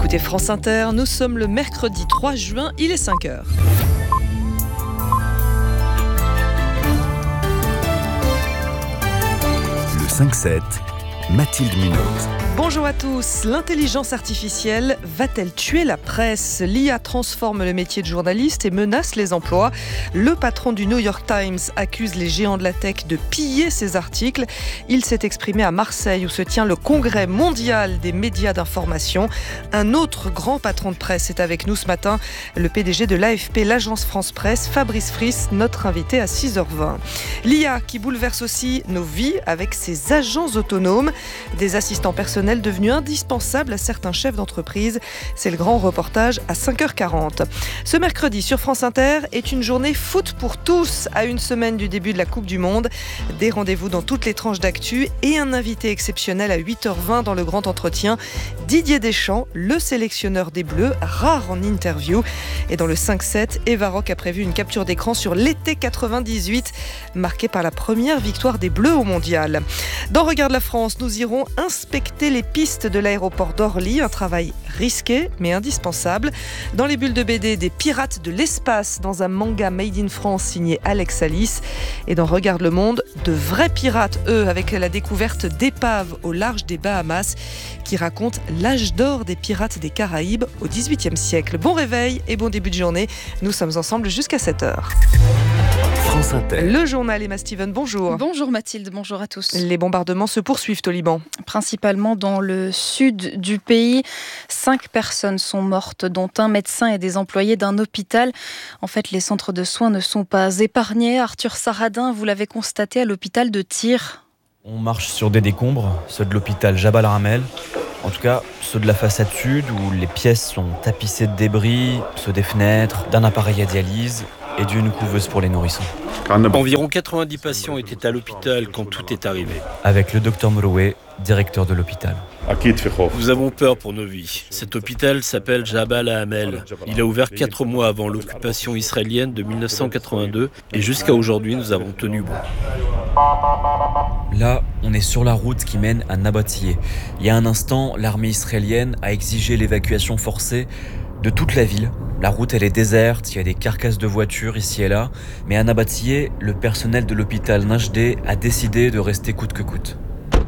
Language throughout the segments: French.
écoutez France Inter, nous sommes le mercredi 3 juin, il est 5h. Le 5-7, Mathilde Munoz. Bonjour à tous. L'intelligence artificielle va-t-elle tuer la presse ? L'IA transforme le métier de journaliste et menace les emplois. Le patron du New York Times accuse les géants de la tech de piller ses articles. Il s'est exprimé à Marseille où se tient le congrès mondial des médias d'information. Un autre grand patron de presse est avec nous ce matin, le PDG de l'AFP, l'agence France Presse, Fabrice Friss, notre invité à 6h20. L'IA qui bouleverse aussi nos vies avec ses agents autonomes, des assistants personnels devenus indispensables à certains chefs d'entreprise. C'est le grand reportage à 5h40. Ce mercredi sur France Inter est une journée foot pour tous, à une semaine du début de la Coupe du Monde. Des rendez-vous dans toutes les tranches d'actu et un invité exceptionnel à 8h20 dans le grand entretien. Didier Deschamps, le sélectionneur des Bleus, rare en interview. Et dans le 5-7, Eva Rock a prévu une capture d'écran sur l'été 98, marquée par la première victoire des Bleus au Mondial. Dans Regarde la France, nous irons inspecter les pistes de l'aéroport d'Orly, un travail risqué mais indispensable. Dans les bulles de BD, des pirates de l'espace dans un manga made in France signé Alex Alice. Et dans Regarde le monde, de vrais pirates, eux, avec la découverte d'épaves au large des Bahamas qui racontent l'âge d'or des pirates des Caraïbes au XVIIIe siècle. Bon réveil et bon début de journée. Nous sommes ensemble jusqu'à 7h. France Inter. Le journal Emma Steven, bonjour. Bonjour Mathilde, bonjour à tous. Les bombardements se poursuivent au Liban. Principalement dans le sud du pays. 5 personnes sont mortes, dont un médecin et des employés d'un hôpital. En fait, les centres de soins ne sont pas épargnés. Arthur Saradin, vous l'avez constaté à l'hôpital de Tyr. On marche sur des décombres, ceux de l'hôpital Jabal Ramel. En tout cas, ceux de la façade sud où les pièces sont tapissées de débris, ceux des fenêtres, d'un appareil à dialyse et d'une couveuse pour les nourrissons. Environ 90 patients étaient à l'hôpital quand tout est arrivé. Avec le docteur Mouroué, directeur de l'hôpital. Nous avons peur pour nos vies. Cet hôpital s'appelle Jabal Hamel. Il a ouvert 4 mois avant l'occupation israélienne de 1982 et jusqu'à aujourd'hui, nous avons tenu bon. Là, on est sur la route qui mène à Nabatiyeh. Il y a un instant, l'armée israélienne a exigé l'évacuation forcée de toute la ville. La route, elle est déserte, il y a des carcasses de voitures ici et là. Mais à Nabatiyeh, le personnel de l'hôpital Najdeh a décidé de rester coûte que coûte.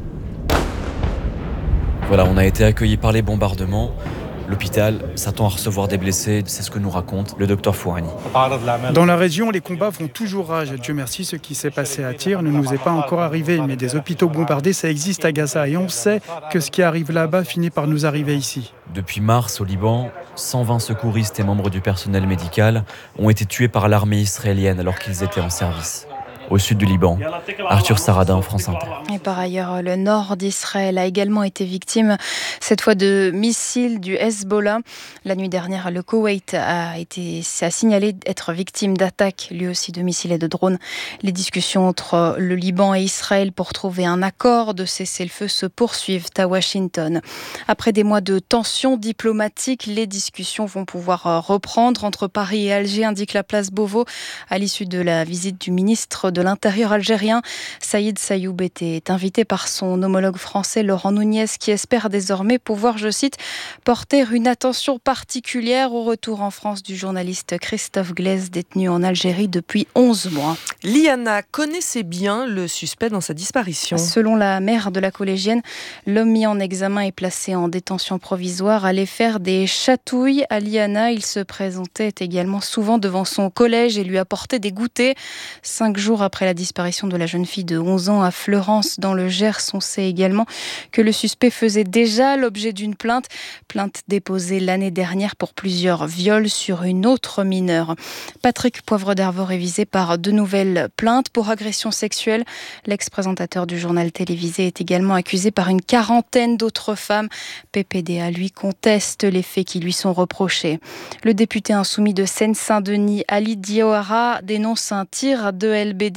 Voilà, on a été accueillis par les bombardements. L'hôpital s'attend à recevoir des blessés, c'est ce que nous raconte le docteur Fouhani. Dans la région, les combats font toujours rage. Dieu merci, ce qui s'est passé à Tyr ne nous est pas encore arrivé. Mais des hôpitaux bombardés, ça existe à Gaza. Et on sait que ce qui arrive là-bas finit par nous arriver ici. Depuis mars, au Liban, 120 secouristes et membres du personnel médical ont été tués par l'armée israélienne alors qu'ils étaient en service. Au sud du Liban, Arthur Saradin, France Inter. Et par ailleurs, le nord d'Israël a également été victime, cette fois de missiles du Hezbollah. La nuit dernière, le Koweït a signalé être victime d'attaques, lui aussi de missiles et de drones. Les discussions entre le Liban et Israël pour trouver un accord de cessez-le-feu se poursuivent à Washington. Après des mois de tensions diplomatiques, les discussions vont pouvoir reprendre entre Paris et Alger, indique la place Beauvau, à l'issue de la visite du ministre de l'Intérieur algérien. Saïd Sayoub était invité par son homologue français Laurent Nunez qui espère désormais pouvoir, je cite, porter une attention particulière au retour en France du journaliste Christophe Glaise détenu en Algérie depuis 11 mois. Liana connaissait bien le suspect dans sa disparition. Selon la mère de la collégienne, l'homme mis en examen et placé en détention provisoire allait faire des chatouilles à Liana. Il se présentait également souvent devant son collège et lui apportait des goûters. 5 jours après la disparition de la jeune fille de 11 ans à Fleurance dans le Gers, on sait également que le suspect faisait déjà l'objet d'une plainte déposée l'année dernière pour plusieurs viols sur une autre mineure. Patrick Poivre d'Arvor est visé par 2 nouvelles plaintes pour agression sexuelle. L'ex-présentateur du journal télévisé est également accusé par une 40aine d'autres femmes. PPDA lui conteste les faits qui lui sont reprochés. Le député insoumis de Seine-Saint-Denis, Ali Diawara, dénonce un tir de LBD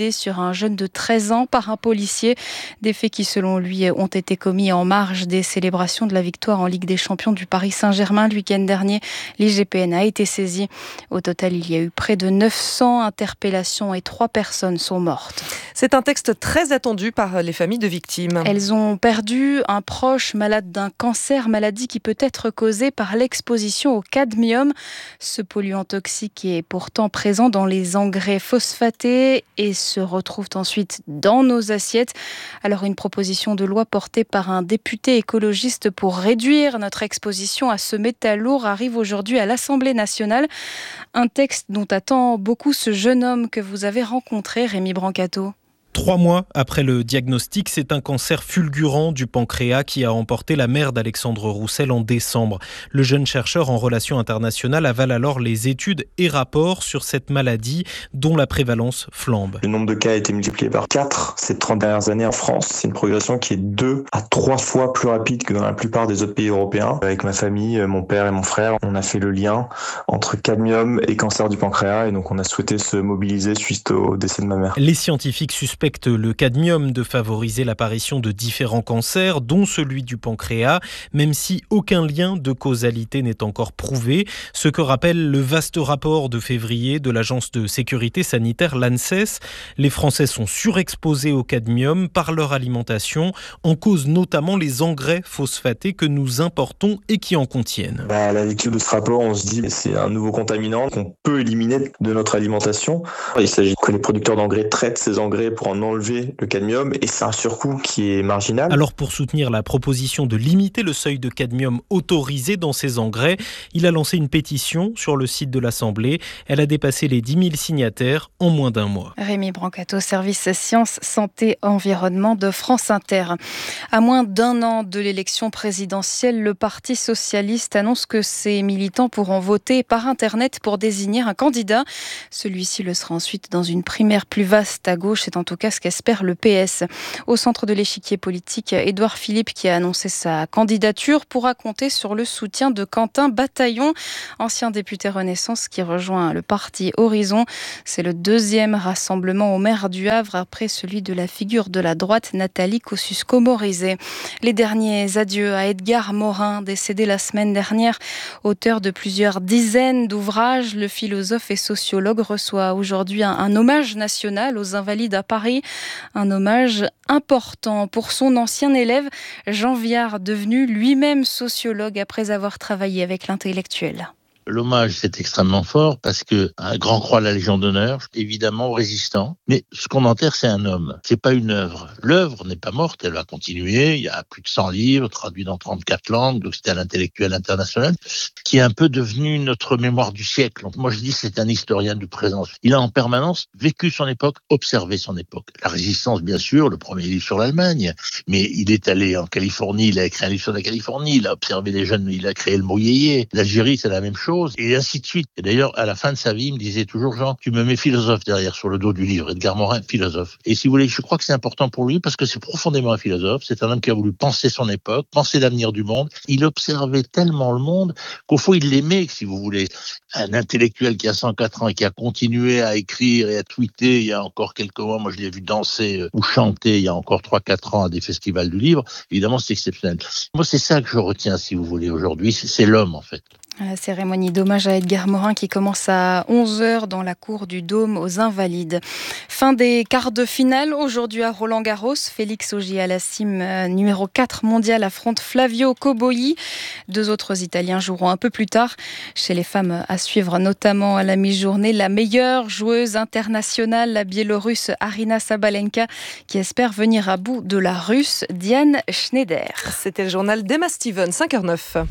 liquidé sur un jeune de 13 ans par un policier. Des faits qui, selon lui, ont été commis en marge des célébrations de la victoire en Ligue des Champions du Paris Saint-Germain le week-end dernier. L'IGPN a été saisie. Au total, il y a eu près de 900 interpellations et 3 personnes sont mortes. C'est un texte très attendu par les familles de victimes. Elles ont perdu un proche malade d'un cancer, maladie qui peut être causée par l'exposition au cadmium. Ce polluant toxique est pourtant présent dans les engrais phosphatés et se retrouve ensuite dans nos assiettes. Alors une proposition de loi portée par un député écologiste pour réduire notre exposition à ce métal lourd arrive aujourd'hui à l'Assemblée nationale. Un texte dont attend beaucoup ce jeune homme que vous avez rencontré, Rémi Brancato. 3 mois après le diagnostic, c'est un cancer fulgurant du pancréas qui a emporté la mère d'Alexandre Roussel en décembre. Le jeune chercheur en relations internationales avale alors les études et rapports sur cette maladie dont la prévalence flambe. Le nombre de cas a été multiplié par 4 ces 30 dernières années en France. C'est une progression qui est 2 à 3 fois plus rapide que dans la plupart des autres pays européens. Avec ma famille, mon père et mon frère, on a fait le lien entre cadmium et cancer du pancréas et donc on a souhaité se mobiliser suite au décès de ma mère. Les scientifiques suspectent le cadmium de favoriser l'apparition de différents cancers, dont celui du pancréas, même si aucun lien de causalité n'est encore prouvé. Ce que rappelle le vaste rapport de février de l'Agence de sécurité sanitaire, l'ANSES. Les Français sont surexposés au cadmium par leur alimentation, en cause notamment les engrais phosphatés que nous importons et qui en contiennent. À la lecture de ce rapport, on se dit que c'est un nouveau contaminant qu'on peut éliminer de notre alimentation. Il s'agit que les producteurs d'engrais traitent ces engrais pour en enlever le cadmium et c'est un surcoût qui est marginal. Alors pour soutenir la proposition de limiter le seuil de cadmium autorisé dans ces engrais, il a lancé une pétition sur le site de l'Assemblée. Elle a dépassé les 10 000 signataires en moins d'un mois. Rémi Brancato, service Sciences, Santé, Environnement de France Inter. À moins d'1 an de l'élection présidentielle, le Parti socialiste annonce que ses militants pourront voter par Internet pour désigner un candidat. Celui-ci le sera ensuite dans une primaire plus vaste à gauche. C'est en tout cas ce qu'espère le PS. Au centre de l'échiquier politique, Édouard Philippe, qui a annoncé sa candidature, pourra compter sur le soutien de Quentin Bataillon, ancien député Renaissance qui rejoint le parti Horizon. C'est le 2e rassemblement au maire du Havre après celui de la figure de la droite Nathalie Kosciusko-Morizet. Les derniers adieux à Edgar Morin, décédé la semaine dernière. Auteur de plusieurs dizaines d'ouvrages, le philosophe et sociologue reçoit aujourd'hui un hommage national aux Invalides à Paris. Un hommage important pour son ancien élève, Jean Viard, devenu lui-même sociologue après avoir travaillé avec l'intellectuel. L'hommage, c'est extrêmement fort parce que un grand croix de la Légion d'honneur, évidemment aux résistants. Mais ce qu'on enterre, c'est un homme. C'est pas une œuvre. L'œuvre n'est pas morte, elle va continuer. Il y a plus de 100 livres traduits dans 34 langues. Donc c'était un intellectuel international qui est un peu devenu notre mémoire du siècle. Donc moi je dis c'est un historien du présent. Il a en permanence vécu son époque, observé son époque. La résistance, bien sûr, le premier livre sur l'Allemagne. Mais il est allé en Californie, il a écrit un livre sur la Californie, il a observé des jeunes, il a créé le mot yéyé. L'Algérie, c'est la même chose. Et ainsi de suite. Et d'ailleurs, à la fin de sa vie, il me disait toujours, Jean, tu me mets philosophe derrière, sur le dos du livre. Edgar Morin, philosophe. Et si vous voulez, je crois que c'est important pour lui parce que c'est profondément un philosophe. C'est un homme qui a voulu penser son époque, penser l'avenir du monde. Il observait tellement le monde qu'au fond, il l'aimait, si vous voulez. Un intellectuel qui a 104 ans et qui a continué à écrire et à tweeter il y a encore quelques mois. Moi, je l'ai vu danser ou chanter il y a encore 3-4 ans à des festivals du livre. Évidemment, c'est exceptionnel. Moi, c'est ça que je retiens, si vous voulez, aujourd'hui. C'est l'homme, en fait. La cérémonie d'hommage à Edgar Morin qui commence à 11h dans la cour du Dôme aux Invalides. Fin des quarts de finale. Aujourd'hui à Roland-Garros, Félix Auger-Aliassime, numéro 4 mondial, affronte Flavio Cobolli. 2 autres Italiens joueront un peu plus tard. Chez les femmes, à suivre notamment à la mi-journée, la meilleure joueuse internationale, la Biélorusse Aryna Sabalenka, qui espère venir à bout de la Russe Diane Schneider. C'était le journal d'Emma Steven, 5h09.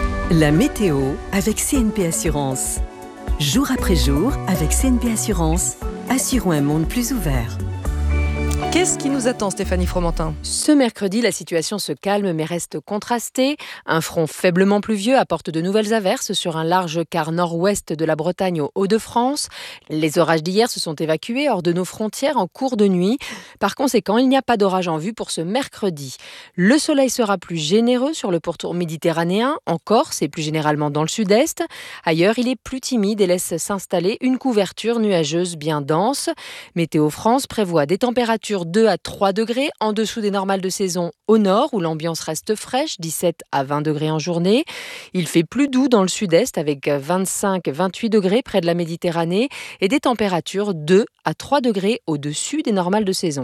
La météo avec CNP Assurance. Jour après jour, avec CNP Assurance, assurons un monde plus ouvert. Qu'est-ce qui nous attend, Stéphanie Fromentin ? Ce mercredi, la situation se calme mais reste contrastée. Un front faiblement pluvieux apporte de nouvelles averses sur un large quart nord-ouest de la Bretagne aux Hauts-de-France. Les orages d'hier se sont évacués hors de nos frontières en cours de nuit. Par conséquent, il n'y a pas d'orage en vue pour ce mercredi. Le soleil sera plus généreux sur le pourtour méditerranéen, en Corse et plus généralement dans le sud-est. Ailleurs, il est plus timide et laisse s'installer une couverture nuageuse bien dense. Météo France prévoit des températures 2 à 3 degrés en dessous des normales de saison au nord où l'ambiance reste fraîche, 17 à 20 degrés en journée. Il fait plus doux dans le sud-est avec 25-28 degrés près de la Méditerranée et des températures 2 à 3 degrés au-dessus des normales de saison.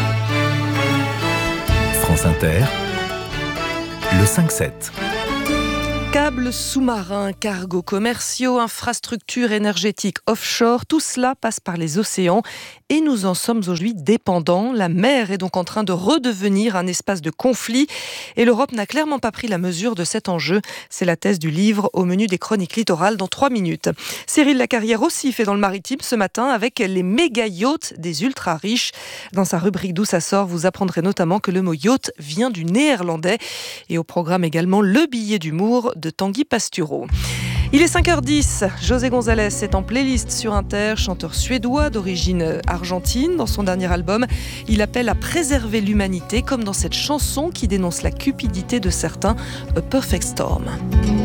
France Inter, le 5-7. Câbles sous-marins, cargos commerciaux, infrastructures énergétiques offshore, tout cela passe par les océans et nous en sommes aujourd'hui dépendants. La mer est donc en train de redevenir un espace de conflit et l'Europe n'a clairement pas pris la mesure de cet enjeu. C'est la thèse du livre au menu des chroniques littorales dans 3 minutes. Cyril Lacarrière aussi fait dans le maritime ce matin avec les méga yachts des ultra riches. Dans sa rubrique D'où ça sort, vous apprendrez notamment que le mot yacht vient du néerlandais et au programme également le billet d'humour de Tanguy Pastureau. Il est 5h10, José González est en playlist sur Inter, chanteur suédois d'origine argentine. Dans son dernier album, il appelle à préserver l'humanité, comme dans cette chanson qui dénonce la cupidité de certains, A Perfect Storm.